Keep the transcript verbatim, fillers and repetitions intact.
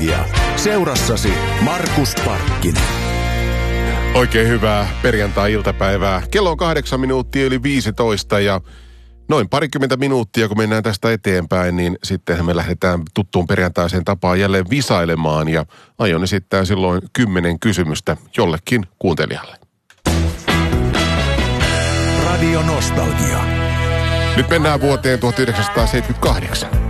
Nostalgia. Seurassasi Markus Parkkinen. Oikein hyvää perjantai-iltapäivää. Kello on kahdeksan minuuttia yli viisitoista ja noin parikymmentä minuuttia, kun mennään tästä eteenpäin, niin sittenhän me lähdetään tuttuun perjantaiseen tapaan jälleen visailemaan ja aion esittää silloin kymmenen kysymystä jollekin kuuntelijalle. Radio Nostalgia. Nyt mennään vuoteen tuhatyhdeksänsataaseitsemänkymmentäkahdeksan.